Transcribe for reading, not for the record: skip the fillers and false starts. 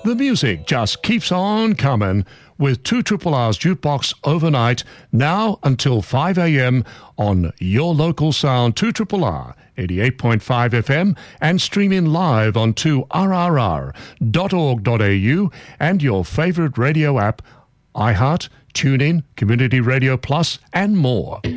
The music just keeps on coming with 2RRR's Jukebox Overnight, now until 5 a.m. on your local sound 2RRR 88.5 FM and streaming live on 2rrr.org.au and your favorite radio app, iHeart, TuneIn, Community Radio Plus and more.